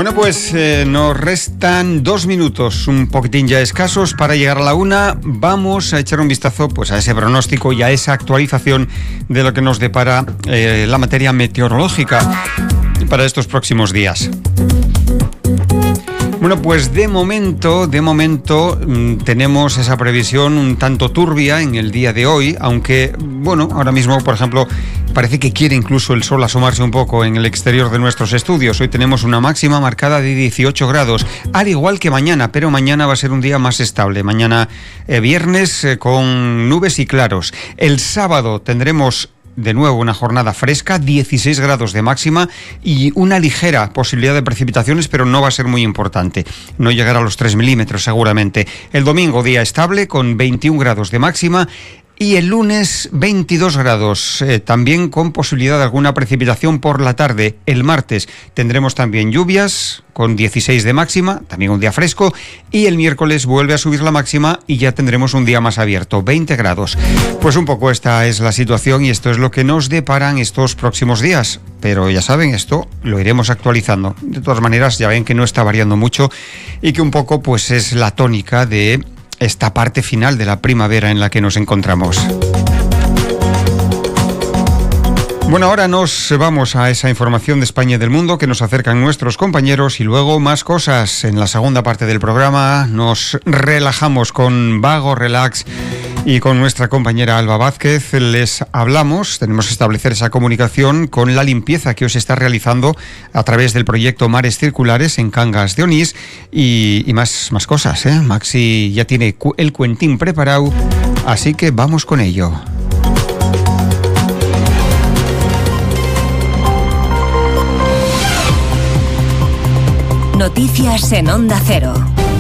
Bueno, pues nos restan 2 minutos, un poquitín ya escasos, para llegar a la 1. Vamos a echar un vistazo pues a ese pronóstico y a esa actualización de lo que nos depara la materia meteorológica para estos próximos días. Bueno, pues de momento tenemos esa previsión un tanto turbia en el día de hoy, aunque, bueno, ahora mismo, por ejemplo, parece que quiere incluso el sol asomarse un poco en el exterior de nuestros estudios. Hoy tenemos una máxima marcada de 18 grados, al igual que mañana, pero mañana va a ser un día más estable. Mañana viernes con nubes y claros. El sábado tendremos de nuevo una jornada fresca, 16 grados de máxima y una ligera posibilidad de precipitaciones, pero no va a ser muy importante. No llegará a los 3 milímetros seguramente. El domingo día estable con 21 grados de máxima. Y el lunes 22 grados, también con posibilidad de alguna precipitación por la tarde. El martes tendremos también lluvias con 16 de máxima, también un día fresco. Y el miércoles vuelve a subir la máxima y ya tendremos un día más abierto, 20 grados. Pues un poco esta es la situación y esto es lo que nos deparan estos próximos días. Pero ya saben, esto lo iremos actualizando. De todas maneras, ya ven que no está variando mucho y que un poco pues es la tónica de esta parte final de la primavera en la que nos encontramos. Bueno, ahora nos vamos a esa información de España y del mundo que nos acercan nuestros compañeros y luego más cosas. En la segunda parte del programa nos relajamos con Vago Relax y con nuestra compañera Alba Vázquez les hablamos, tenemos que establecer esa comunicación con la limpieza que os está realizando a través del proyecto Mares Circulares en Cangas de Onís y más cosas, ¿eh? Maxi ya tiene el cuentín preparado, así que vamos con ello. Noticias en Onda Cero.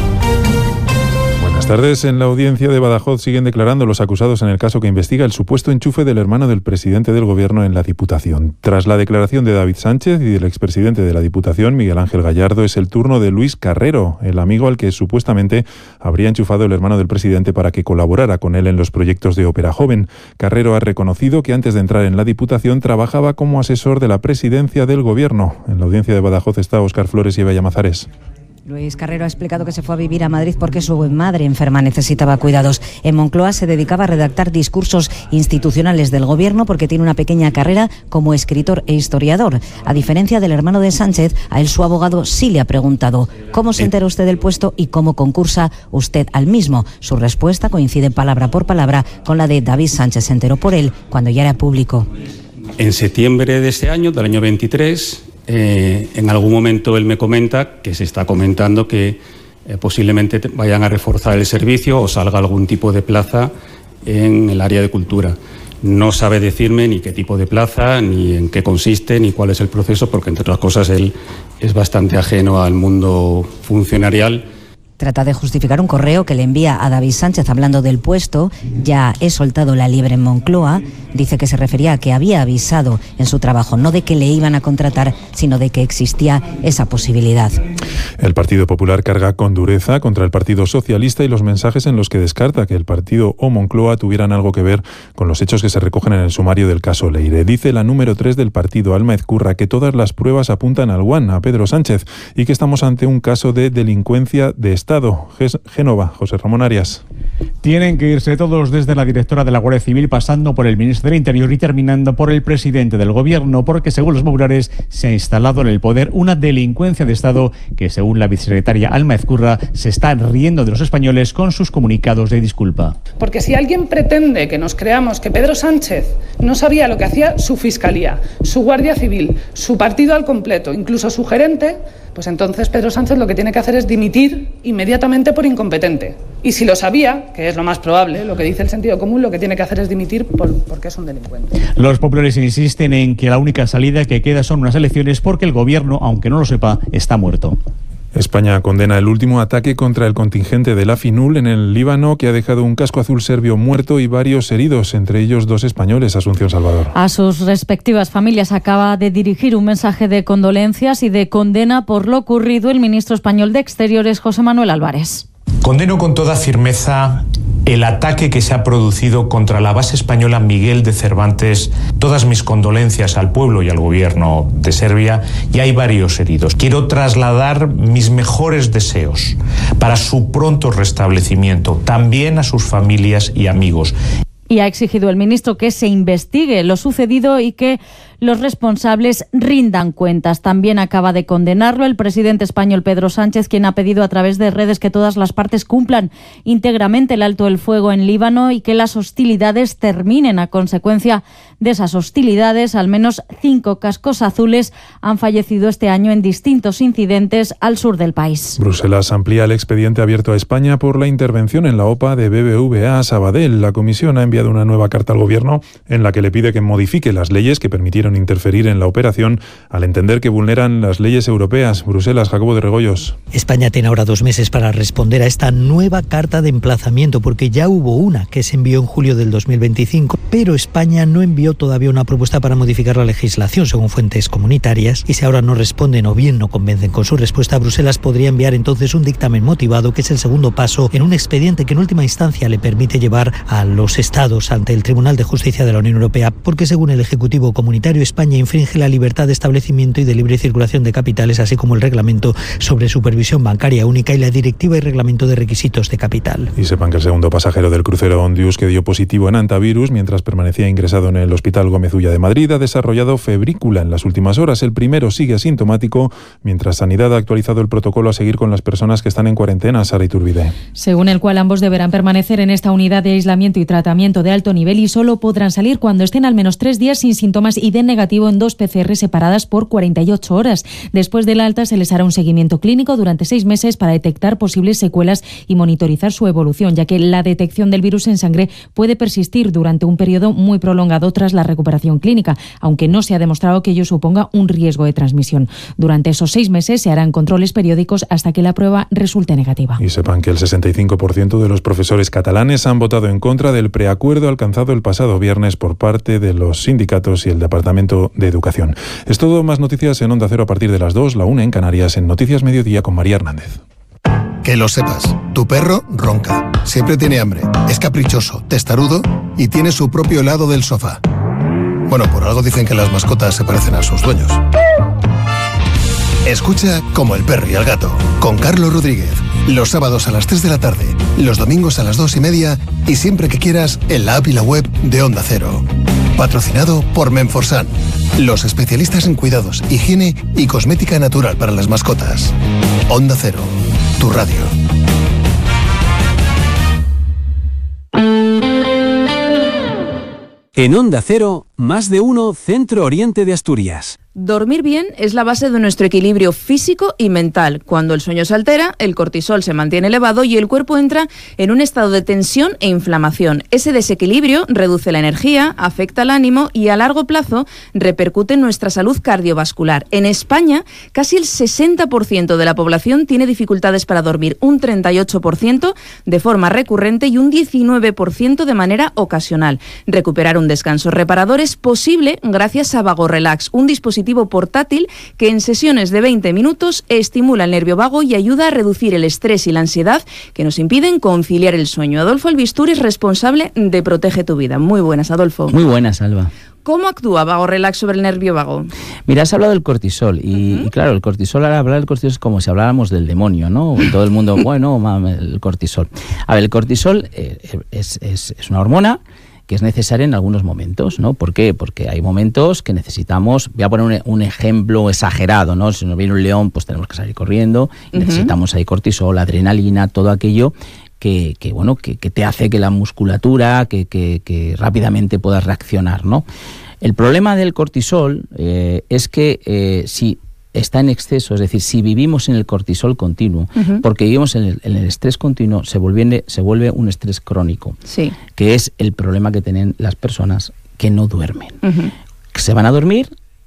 Buenas tardes. En la audiencia de Badajoz siguen declarando los acusados en el caso que investiga el supuesto enchufe del hermano del presidente del Gobierno en la Diputación. Tras la declaración de David Sánchez y del expresidente de la Diputación, Miguel Ángel Gallardo, es el turno de Luis Carrero, el amigo al que supuestamente habría enchufado el hermano del presidente para que colaborara con él en los proyectos de Ópera Joven. Carrero ha reconocido que antes de entrar en la Diputación trabajaba como asesor de la presidencia del Gobierno. En la audiencia de Badajoz está Óscar Flores y Eva Llamazares. Luis Carrero ha explicado que se fue a vivir a Madrid porque su madre enferma necesitaba cuidados. En Moncloa se dedicaba a redactar discursos institucionales del Gobierno porque tiene una pequeña carrera como escritor e historiador. A diferencia del hermano de Sánchez, a él su abogado sí le ha preguntado ¿cómo se entera usted del puesto y cómo concursa usted al mismo? Su respuesta coincide palabra por palabra con la de David Sánchez. Se enteró por él cuando ya era público. En septiembre de ese año, del año 23... en algún momento él me comenta que se está comentando que posiblemente vayan a reforzar el servicio o salga algún tipo de plaza en el área de cultura. No sabe decirme ni qué tipo de plaza, ni en qué consiste, ni cuál es el proceso, porque entre otras cosas él es bastante ajeno al mundo funcionarial. Trata de justificar un correo que le envía a David Sánchez hablando del puesto. Ya he soltado la liebre en Moncloa. Dice que se refería a que había avisado en su trabajo, no de que le iban a contratar, sino de que existía esa posibilidad. El Partido Popular carga con dureza contra el Partido Socialista y los mensajes en los que descarta que el partido o Moncloa tuvieran algo que ver con los hechos que se recogen en el sumario del caso Leire. Dice la número 3 del partido, Alma Ezcurra, que todas las pruebas apuntan al Guan, a Pedro Sánchez, y que estamos ante un caso de delincuencia de Estado. Génova, José Ramón Arias. Tienen que irse todos, desde la directora de la Guardia Civil, pasando por el ministro del Interior y terminando por el presidente del Gobierno, porque según los populares se ha instalado en el poder una delincuencia de Estado que, según la vicesecretaria Alma Ezcurra, se está riendo de los españoles con sus comunicados de disculpa. Porque si alguien pretende que nos creamos que Pedro Sánchez no sabía lo que hacía su Fiscalía, su Guardia Civil, su partido al completo, incluso su gerente, pues entonces Pedro Sánchez lo que tiene que hacer es dimitir inmediatamente por incompetente. Y si lo sabía, que es lo más probable, lo que dice el sentido común, lo que tiene que hacer es dimitir porque es un delincuente. Los populares insisten en que la única salida que queda son unas elecciones porque el Gobierno, aunque no lo sepa, está muerto. España condena el último ataque contra el contingente del AFINUL en el Líbano, que ha dejado un casco azul serbio muerto y varios heridos, entre ellos 2 españoles. Asunción Salvador. A sus respectivas familias acaba de dirigir un mensaje de condolencias y de condena por lo ocurrido el ministro español de Exteriores, José Manuel Álvarez. Condeno con toda firmeza el ataque que se ha producido contra la base española Miguel de Cervantes. Todas mis condolencias al pueblo y al gobierno de Serbia, y hay varios heridos. Quiero trasladar mis mejores deseos para su pronto restablecimiento, también a sus familias y amigos. Y ha exigido el ministro que se investigue lo sucedido y que los responsables rindan cuentas. También acaba de condenarlo el presidente español Pedro Sánchez, quien ha pedido a través de redes que todas las partes cumplan íntegramente el alto el fuego en Líbano y que las hostilidades terminen. A consecuencia de esas hostilidades, al menos 5 cascos azules han fallecido este año en distintos incidentes al sur del país. Bruselas amplía el expediente abierto a España por la intervención en la OPA de BBVA Sabadell. La Comisión ha enviado una nueva carta al Gobierno en la que le pide que modifique las leyes que permitieron interferir en la operación al entender que vulneran las leyes europeas. Bruselas, Jacobo de Regoyos. España tiene ahora 2 meses para responder a esta nueva carta de emplazamiento, porque ya hubo una que se envió en julio del 2025, pero España no envió todavía una propuesta para modificar la legislación, según fuentes comunitarias, y si ahora no responden o bien no convencen con su respuesta, Bruselas podría enviar entonces un dictamen motivado, que es el segundo paso en un expediente que en última instancia le permite llevar a los Estados ante el Tribunal de Justicia de la Unión Europea, porque según el Ejecutivo Comunitario, España infringe la libertad de establecimiento y de libre circulación de capitales, así como el reglamento sobre supervisión bancaria única y la directiva y reglamento de requisitos de capital. Y sepan que el segundo pasajero del crucero Ondius, que dio positivo en antivirus mientras permanecía ingresado en el Hospital Gómez Ulla de Madrid, ha desarrollado febrícula en las últimas horas. El primero sigue asintomático, mientras Sanidad ha actualizado el protocolo a seguir con las personas que están en cuarentena. Sara Iturbide. Según el cual ambos deberán permanecer en esta unidad de aislamiento y tratamiento de alto nivel y solo podrán salir cuando estén al menos 3 días sin síntomas y den negativo en 2 PCR separadas por 48 horas. Después del alta se les hará un seguimiento clínico durante 6 meses para detectar posibles secuelas y monitorizar su evolución, ya que la detección del virus en sangre puede persistir durante un periodo muy prolongado tras la recuperación clínica, aunque no se ha demostrado que ello suponga un riesgo de transmisión. Durante esos 6 meses se harán controles periódicos hasta que la prueba resulte negativa. Y sepan que el 65% de los profesores catalanes han votado en contra del preacuerdo alcanzado el pasado viernes por parte de los sindicatos y el Departamento de Educación. Es todo, más noticias en Onda Cero a partir de las 2, la 1 en Canarias, en Noticias Mediodía con María Hernández. Que lo sepas, tu perro ronca, siempre tiene hambre, es caprichoso, testarudo y tiene su propio helado del sofá. Bueno, por algo dicen que las mascotas se parecen a sus dueños. Escucha Como el perro y el gato, con Carlos Rodríguez, los sábados a las 3 de la tarde, los domingos a las 2:30 y siempre que quieras en la app y la web de Onda Cero. Patrocinado por Menforsan, los especialistas en cuidados, higiene y cosmética natural para las mascotas. Onda Cero, tu radio. En Onda Cero, Más de Uno, Centro Oriente de Asturias. Dormir bien es la base de nuestro equilibrio físico y mental. Cuando el sueño se altera, el cortisol se mantiene elevado y el cuerpo entra en un estado de tensión e inflamación. Ese desequilibrio reduce la energía, afecta al ánimo y a largo plazo repercute en nuestra salud cardiovascular. En España, casi el 60% de la población tiene dificultades para dormir, un 38% de forma recurrente y un 19% de manera ocasional. Recuperar un descanso reparador es posible gracias a Vago Relax, un dispositivo portátil que en sesiones de 20 minutos estimula el nervio vago y ayuda a reducir el estrés y la ansiedad que nos impiden conciliar el sueño. Adolfo Albisturi es responsable de Protege tu Vida. Muy buenas, Adolfo. Muy buenas, Alba. ¿Cómo actúa Vago Relax sobre el nervio vago? Mira, has hablado del cortisol y claro, el cortisol, ahora hablar del cortisol es como si habláramos del demonio, ¿no? Todo el mundo, bueno, el cortisol. A ver, el cortisol es una hormona que es necesaria en algunos momentos, ¿no? ¿Por qué? Porque hay momentos que necesitamos, voy a poner un ejemplo exagerado, ¿no? Si nos viene un león, pues tenemos que salir corriendo, necesitamos ahí cortisol, adrenalina, todo aquello que te hace que la musculatura, que rápidamente puedas reaccionar, ¿no? El problema del cortisol es que si está en exceso, es decir, si vivimos en el cortisol continuo, porque vivimos en el estrés continuo, se vuelve un estrés crónico, sí, que es el problema que tienen las personas que no duermen. Se van a dormir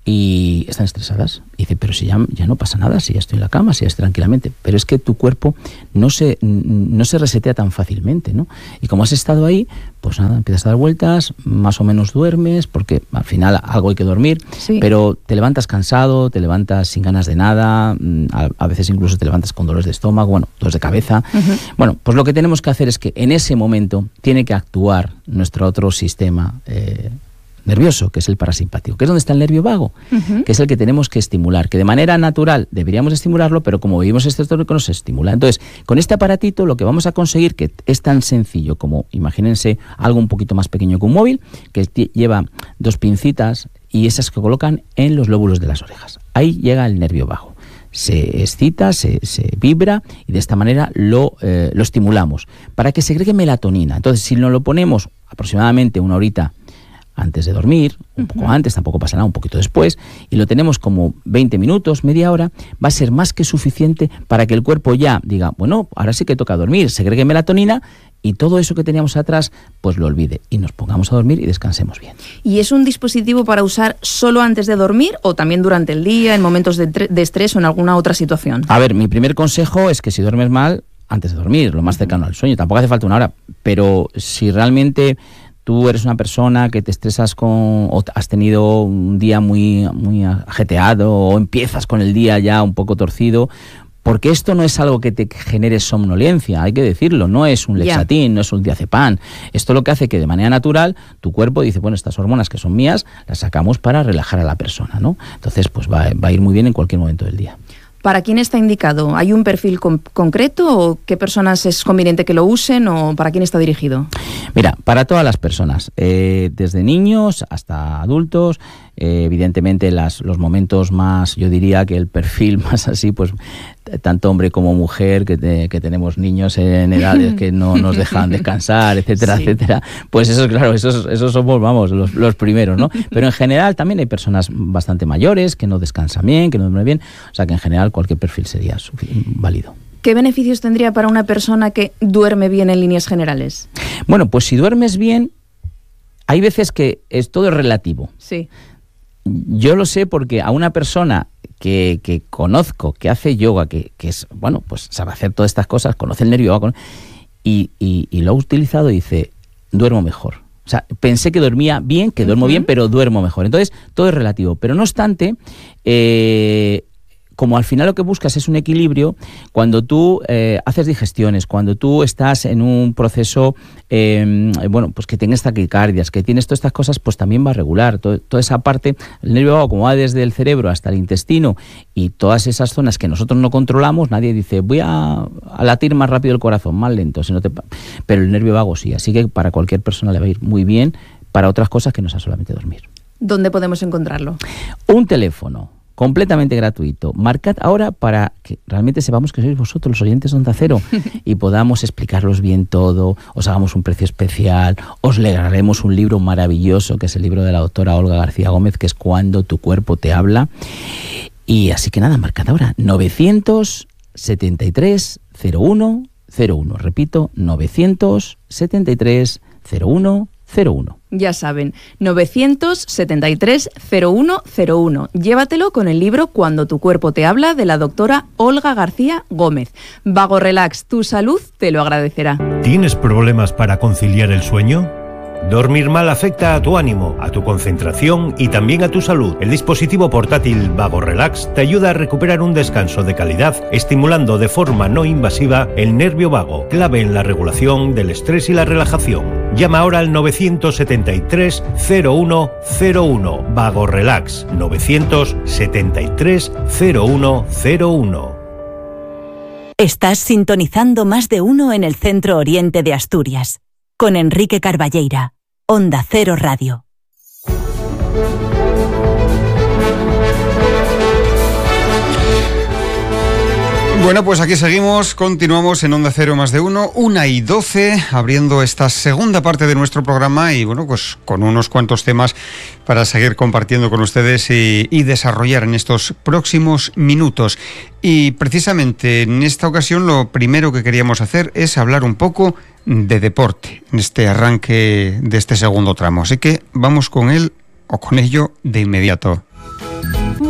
y están estresadas. Y dice, pero si ya no pasa nada, si ya estoy en la cama, si ya estoy tranquilamente. Pero es que tu cuerpo no se resetea tan fácilmente, ¿no? Y como has estado ahí, pues nada, empiezas a dar vueltas, más o menos duermes, porque al final algo hay que dormir, sí. Pero te levantas cansado, te levantas sin ganas de nada, a veces incluso te levantas con dolores de estómago, bueno, dolores de cabeza. Uh-huh. Bueno, pues lo que tenemos que hacer es que en ese momento tiene que actuar nuestro otro sistema nervioso, que es el parasimpático, que es donde está el nervio vago, que es el que tenemos que estimular, que de manera natural deberíamos estimularlo, pero como vivimos este no se estimula. Entonces, con este aparatito lo que vamos a conseguir, que es tan sencillo como, imagínense, algo un poquito más pequeño que un móvil, que lleva 2 pincitas y esas que colocan en los lóbulos de las orejas. Ahí llega el nervio vago. Se excita, se vibra y de esta manera lo estimulamos para que segregue melatonina. Entonces, si nos lo ponemos aproximadamente 1 horita antes de dormir, un poco antes, tampoco pasa nada, un poquito después, y lo tenemos como 20 minutos, media hora, va a ser más que suficiente para que el cuerpo ya diga, bueno, ahora sí que toca dormir, segregue melatonina y todo eso que teníamos atrás, pues lo olvide y nos pongamos a dormir y descansemos bien. ¿Y es un dispositivo para usar solo antes de dormir o también durante el día, en momentos de estrés o en alguna otra situación? A ver, mi primer consejo es que si duermes mal, antes de dormir, lo más cercano al sueño, tampoco hace falta 1 hora, pero si realmente tú eres una persona que te estresas o has tenido un día muy, muy ajetreado o empiezas con el día ya un poco torcido, porque esto no es algo que te genere somnolencia, hay que decirlo, no es un Lexatin, no es un diazepam. Esto lo que hace que de manera natural tu cuerpo dice, bueno, estas hormonas que son mías las sacamos para relajar a la persona, ¿no? Entonces pues va a ir muy bien en cualquier momento del día. ¿Para quién está indicado? ¿Hay un perfil concreto o qué personas es conveniente que lo usen o para quién está dirigido? Mira, para todas las personas, desde niños hasta adultos, evidentemente los momentos más, yo diría que el perfil más así, pues tanto hombre como mujer, que tenemos niños en edades que no nos dejan descansar, etcétera, etcétera, pues eso, claro, esos somos, vamos, los primeros, ¿no? Pero en general también hay personas bastante mayores que no descansan bien, que no duermen bien, o sea que en general cualquier perfil sería válido. ¿Qué beneficios tendría para una persona que duerme bien en líneas generales? Bueno, pues si duermes bien, hay veces que todo es relativo. Sí. Yo lo sé porque a una persona que conozco, que hace yoga, que es, bueno, pues sabe hacer todas estas cosas, conoce el nervio vago y lo ha utilizado y dice, duermo mejor. O sea, pensé que dormía bien, que duermo bien, pero duermo mejor. Entonces, todo es relativo. Pero no obstante, como al final lo que buscas es un equilibrio, cuando tú haces digestiones, cuando tú estás en un proceso, bueno, pues que tienes taquicardias, que tienes todas estas cosas, pues también va a regular. Toda esa parte, el nervio vago, como va desde el cerebro hasta el intestino y todas esas zonas que nosotros no controlamos, nadie dice, voy a latir más rápido el corazón, más lento, pero el nervio vago sí. Así que para cualquier persona le va a ir muy bien para otras cosas que no sea solamente dormir. ¿Dónde podemos encontrarlo? Un teléfono completamente gratuito. Marcad ahora para que realmente sepamos que sois vosotros los oyentes de Onda Cero y podamos explicaros bien todo, os hagamos un precio especial, os regalaremos un libro maravilloso que es el libro de la doctora Olga García Gómez, que es Cuando tu cuerpo te habla. Y así que nada, marcad ahora 973 01 01. Repito, 973 01 01. Ya saben, 973 0101. Llévatelo con el libro Cuando tu cuerpo te habla de la doctora Olga García Gómez. Vago Relax, tu salud te lo agradecerá. ¿Tienes problemas para conciliar el sueño? Dormir mal afecta a tu ánimo, a tu concentración y también a tu salud. El dispositivo portátil Vago Relax te ayuda a recuperar un descanso de calidad, estimulando de forma no invasiva el nervio vago, clave en la regulación del estrés y la relajación. Llama ahora al 973 0101. Vago Relax, 973 0101. Estás sintonizando Más de Uno en el Centro Oriente de Asturias. Con Enrique Carballeira, Onda Cero Radio. Bueno, pues aquí seguimos, continuamos en Onda Cero Más de Uno, 1:12, abriendo esta segunda parte de nuestro programa y bueno, pues con unos cuantos temas para seguir compartiendo con ustedes y desarrollar en estos próximos minutos. Y precisamente en esta ocasión lo primero que queríamos hacer es hablar un poco de deporte en este arranque de este segundo tramo. Así que vamos con él o con ello de inmediato.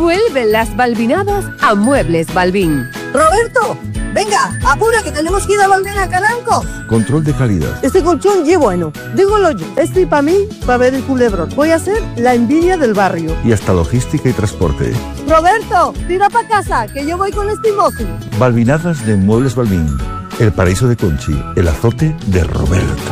Vuelven las balbinadas a Muebles Balbín. Roberto, venga, apura que tenemos que ir a volver a Calanco. Control de calidad. Este colchón es bueno, dígolo yo. Estoy para mí, para ver el culebrón. Voy a ser la envidia del barrio. Y hasta logística y transporte. Roberto, tira para casa, que yo voy con este imbécil. Balbinadas de Muebles Balbín. El paraíso de Conchi, el azote de Roberto.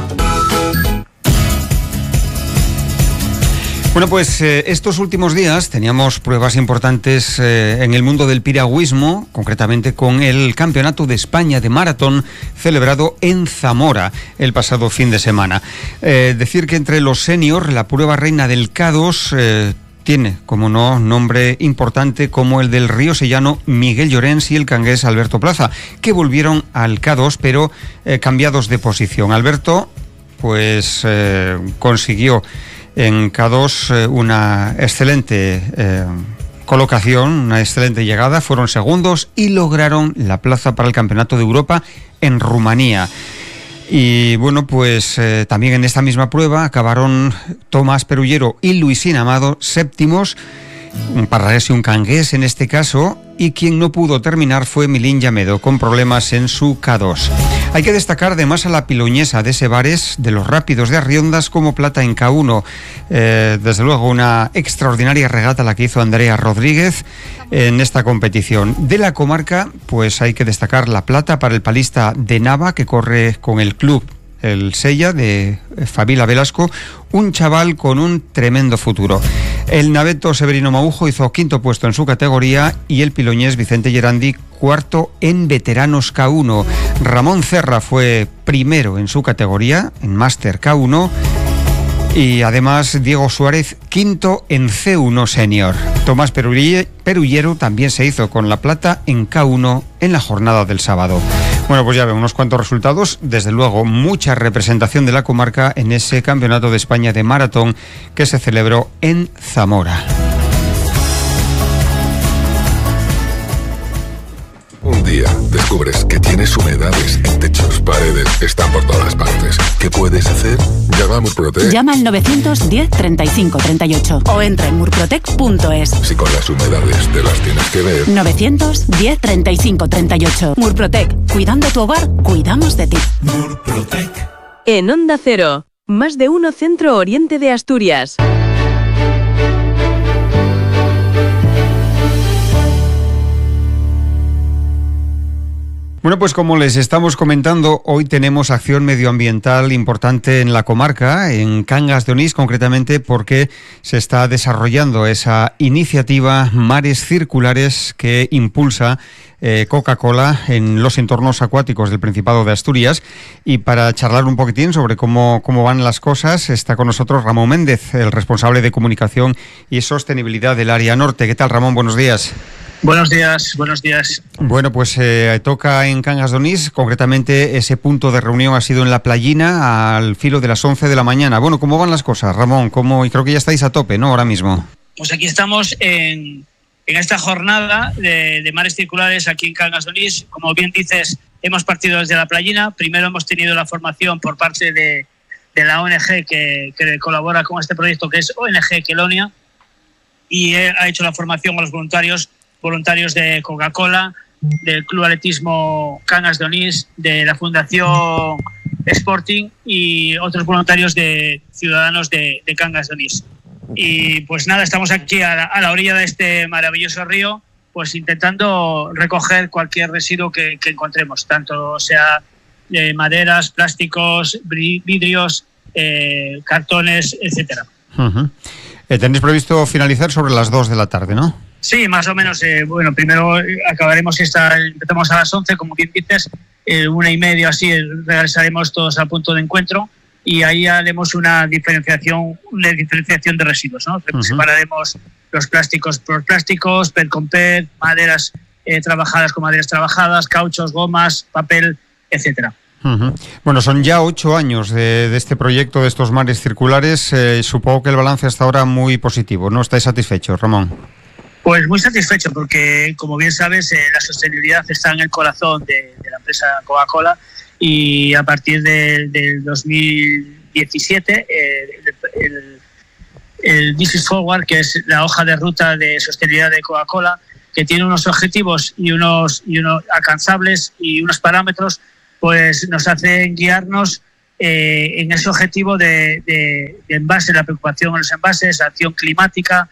Bueno, pues estos últimos días teníamos pruebas importantes en el mundo del piragüismo, concretamente con el Campeonato de España de Maratón celebrado en Zamora el pasado fin de semana. Decir que entre los seniors la prueba reina del K2 tiene, como no, nombre importante como el del riosellano Miguel Llorens y el cangués Alberto Plaza, que volvieron al K2 pero cambiados de posición. Alberto pues consiguió en K2 una excelente colocación, una excelente llegada, fueron segundos y lograron la plaza para el Campeonato de Europa en Rumanía. Y bueno, pues también en esta misma prueba acabaron Tomás Perullero y Luisín Amado séptimos, un parralés y un cangués en este caso, y quien no pudo terminar fue Milín Llamedo, con problemas en su K2. Hay que destacar además a la piloñesa de Sebares, de los rápidos de Arriondas, como plata en K1. Desde luego una extraordinaria regata la que hizo Andrea Rodríguez en esta competición. De la comarca, pues hay que destacar la plata para el palista de Nava, que corre con el club el Sella de Fabila Velasco, un chaval con un tremendo futuro. El naveto Severino Maujo hizo quinto puesto en su categoría y el piloñés Vicente Gerandi cuarto en veteranos K1. Ramón Cerra fue primero en su categoría, en Máster K1, y además Diego Suárez quinto en C1 Senior. Tomás Perullero también se hizo con la plata en K1 en la jornada del sábado. Bueno, pues ya ven, unos cuantos resultados, desde luego mucha representación de la comarca en ese Campeonato de España de Maratón que se celebró en Zamora. Un día descubres que tienes humedades en techos, paredes, están por todas partes. ¿Qué puedes hacer? Llama a Murprotec. Llama al 910 35 38 o entra en murprotec.es. Si con las humedades te las tienes que ver. 910 35 38. Murprotec. Cuidando tu hogar, cuidamos de ti. Murprotec. En Onda Cero, más de uno Centro Oriente de Asturias. Bueno, pues como les estamos comentando, hoy tenemos acción medioambiental importante en la comarca, en Cangas de Onís concretamente, porque se está desarrollando esa iniciativa Mares Circulares que impulsa Coca-Cola en los entornos acuáticos del Principado de Asturias. Y para charlar un poquitín sobre cómo van las cosas, está con nosotros Ramón Méndez, el responsable de comunicación y sostenibilidad del área norte. ¿Qué tal, Ramón? Buenos días. Buenos días, buenos días. Bueno, pues toca en Cangas de Onís, concretamente ese punto de reunión ha sido en la Playina al filo de las 11 de la mañana. Bueno, ¿cómo van las cosas, Ramón? Y creo que ya estáis a tope, ¿no? Ahora mismo. Pues aquí estamos en esta jornada de Mares Circulares aquí en Cangas de Onís. Como bien dices, hemos partido desde la Playina. Primero hemos tenido la formación por parte de la ONG que colabora con este proyecto, que es ONG Quelonia, y ha hecho la formación a los voluntarios de Coca-Cola, del Club Atletismo Cangas de Onís, de la Fundación Sporting y otros voluntarios de ciudadanos de Cangas de Onís. Y pues nada, estamos aquí a la orilla de este maravilloso río, pues intentando recoger cualquier residuo que encontremos, tanto sea maderas, plásticos, vidrios, cartones, etcétera. Uh-huh. Tenéis previsto finalizar sobre las 2 de la tarde, ¿no? Sí, más o menos. Bueno, primero acabaremos empezamos a las 11, como bien dices, 1:30 así, regresaremos todos al punto de encuentro y ahí haremos una diferenciación de residuos, ¿no? Uh-huh. Separaremos los plásticos por plásticos, PET con PET, maderas trabajadas con maderas trabajadas, cauchos, gomas, papel, etcétera. Uh-huh. Bueno, son ya 8 años de este proyecto, de estos mares circulares. Supongo que el balance hasta ahora muy positivo, ¿no? ¿Estáis satisfechos, Ramón? Pues muy satisfecho porque, como bien sabes, la sostenibilidad está en el corazón de la empresa Coca-Cola y a partir del 2017 el This is Forward, que es la hoja de ruta de sostenibilidad de Coca-Cola, que tiene unos objetivos y unos alcanzables y unos parámetros, pues nos hacen guiarnos en ese objetivo de envases, la preocupación en los envases, la acción climática,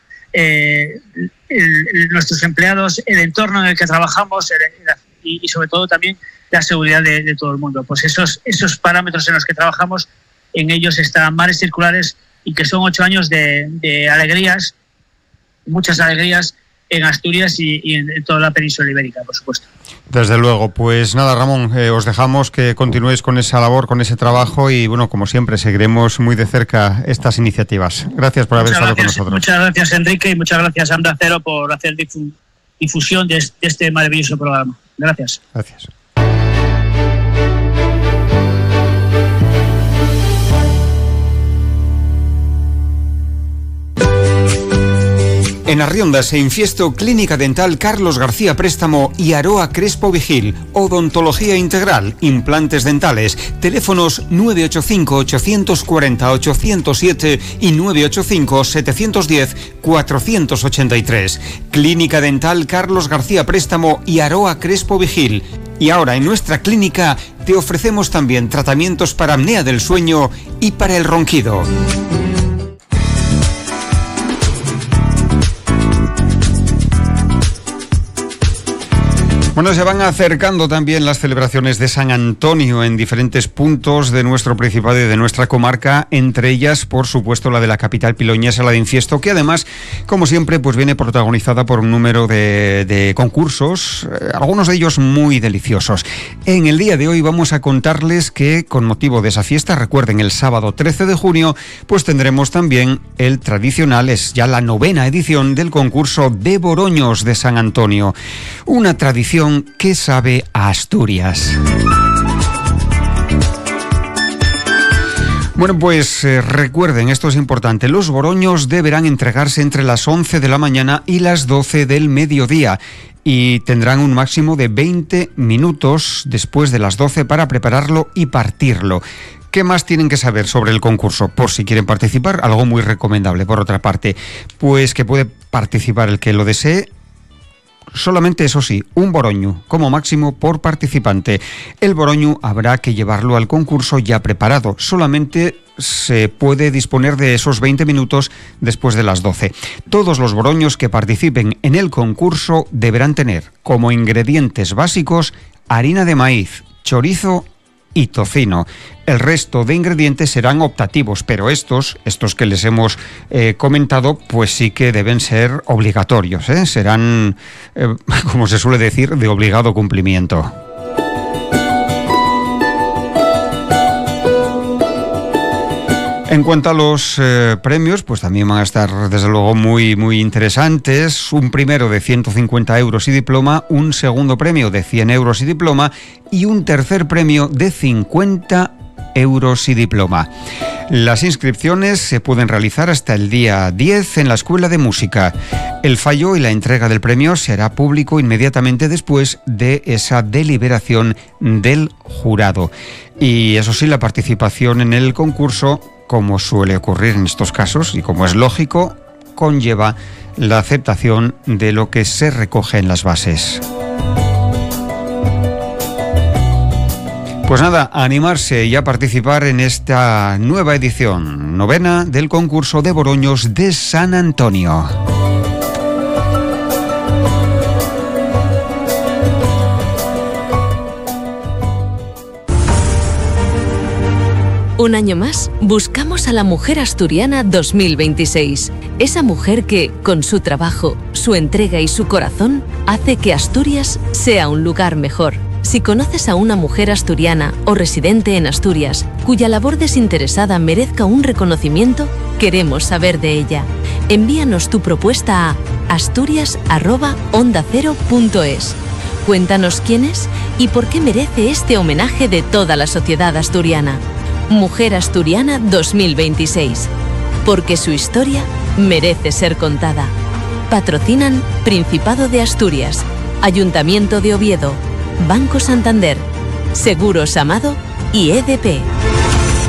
nuestros empleados, el entorno en el que trabajamos y sobre todo también la seguridad de todo el mundo. Pues esos parámetros en los que trabajamos, en ellos están Mares Circulares, y que son 8 años de alegrías, muchas alegrías en Asturias y en toda la península ibérica, por supuesto. Desde luego. Pues nada, Ramón, os dejamos que continuéis con esa labor, con ese trabajo y, bueno, como siempre, seguiremos muy de cerca estas iniciativas. Gracias por haber estado con nosotros. Muchas gracias, Enrique, y muchas gracias a Onda Cero por hacer difusión de este maravilloso programa. Gracias. Gracias. En Arrionda se infiesto Clínica Dental Carlos García Préstamo y Aroa Crespo Vigil. Odontología integral, implantes dentales. Teléfonos 985-840-807 y 985-710-483. Clínica Dental Carlos García Préstamo y Aroa Crespo Vigil. Y ahora en nuestra clínica te ofrecemos también tratamientos para apnea del sueño y para el ronquido. Bueno, se van acercando también las celebraciones de San Antonio en diferentes puntos de nuestro Principado y de nuestra comarca, entre ellas, por supuesto, la de la capital piloñesa, la de Infiesto, que además, como siempre, pues viene protagonizada por un número de concursos, algunos de ellos muy deliciosos. En el día de hoy vamos a contarles que, con motivo de esa fiesta, recuerden, el sábado 13 de junio, pues tendremos también el tradicional, es ya la 9ª edición del concurso de Boroños de San Antonio. Una tradición que sabe a Asturias. Bueno, pues recuerden, esto es importante, los boroños deberán entregarse entre las 11 de la mañana y las 12 del mediodía y tendrán un máximo de 20 minutos después de las 12 para prepararlo y partirlo. ¿Qué más tienen que saber sobre el concurso? Por si quieren participar, algo muy recomendable, por otra parte, pues que puede participar el que lo desee. Solamente, eso sí, un boroño como máximo por participante. El boroño habrá que llevarlo al concurso ya preparado. Solamente se puede disponer de esos 20 minutos después de las 12. Todos los boroños que participen en el concurso deberán tener como ingredientes básicos harina de maíz, chorizo y tocino. El resto de ingredientes serán optativos, pero estos que les hemos comentado, pues sí que deben ser obligatorios, ¿eh? Serán, como se suele decir, de obligado cumplimiento. En cuanto a los premios, pues también van a estar desde luego muy, muy interesantes. Un primero de 150 euros y diploma, un segundo premio de 100 euros y diploma y un tercer premio de 50 euros y diploma. Las inscripciones se pueden realizar hasta el día 10 en la Escuela de Música. El fallo y la entrega del premio se hará público inmediatamente después de esa deliberación del jurado. Y eso sí, la participación en el concurso, como suele ocurrir en estos casos y como es lógico, conlleva la aceptación de lo que se recoge en las bases. Pues nada, a animarse y a participar en esta nueva edición, 9ª del concurso de Boroños de San Antonio. Un año más, buscamos a la mujer asturiana 2026. Esa mujer que, con su trabajo, su entrega y su corazón, hace que Asturias sea un lugar mejor. Si conoces a una mujer asturiana o residente en Asturias, cuya labor desinteresada merezca un reconocimiento, queremos saber de ella. Envíanos tu propuesta a asturias@ondacero.es. Cuéntanos quién es y por qué merece este homenaje de toda la sociedad asturiana. Mujer Asturiana 2026. Porque su historia merece ser contada. Patrocinan Principado de Asturias, Ayuntamiento de Oviedo, Banco Santander, Seguros Amado y EDP.